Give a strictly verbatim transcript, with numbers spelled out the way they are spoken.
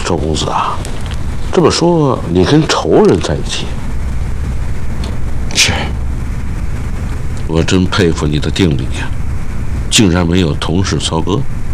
周公子啊，这么说你跟仇人在一起？ 是。 我真佩服你的定力呀，竟然没有同室操戈。